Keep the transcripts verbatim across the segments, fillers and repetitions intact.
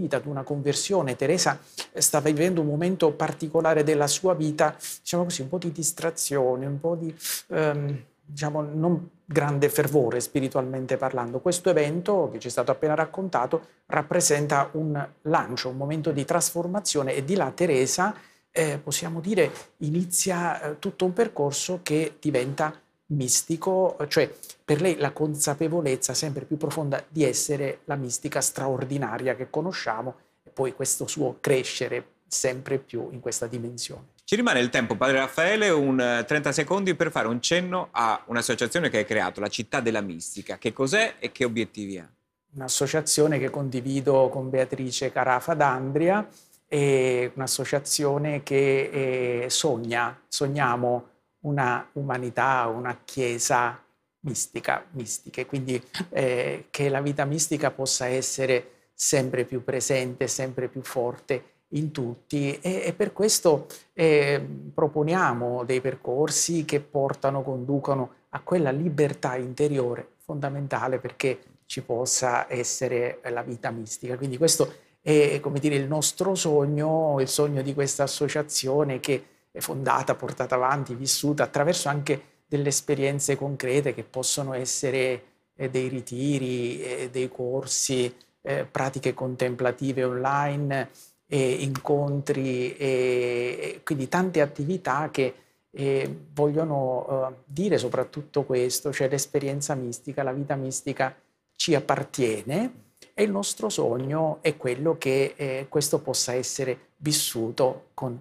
vita, ad una conversione. Teresa sta vivendo un momento particolare della sua vita, diciamo così, un po' di distrazione, un po' di, ehm, diciamo, non grande fervore spiritualmente parlando. Questo evento, che ci è stato appena raccontato, rappresenta un lancio, un momento di trasformazione, e di là Teresa, eh, possiamo dire, inizia eh, tutto un percorso che diventa mistico, cioè per lei la consapevolezza sempre più profonda di essere la mistica straordinaria che conosciamo, e poi questo suo crescere sempre più in questa dimensione. Ci rimane il tempo, Padre Raffaele, un trenta secondi per fare un cenno a un'associazione che hai creato, la Città della Mistica. Che cos'è e che obiettivi ha? Un'associazione che condivido con Beatrice Carafa d'Andria, è un'associazione che eh, sogna, sogniamo una umanità, una chiesa mistica, mistiche, quindi eh, che la vita mistica possa essere sempre più presente, sempre più forte in tutti, e, e per questo eh, proponiamo dei percorsi che portano, conducono a quella libertà interiore fondamentale perché ci possa essere la vita mistica. Quindi questo è, come dire, il nostro sogno, il sogno di questa associazione che è fondata, portata avanti, vissuta attraverso anche delle esperienze concrete che possono essere eh, dei ritiri, eh, dei corsi, eh, pratiche contemplative online, eh, incontri, e quindi tante attività che eh, vogliono eh, dire soprattutto questo, cioè l'esperienza mistica, la vita mistica ci appartiene, e il nostro sogno è quello che eh, questo possa essere vissuto con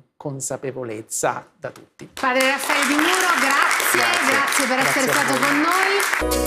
consapevolezza da tutti. Padre Raffaele Di Muro, grazie, grazie, grazie per grazie essere stato con noi.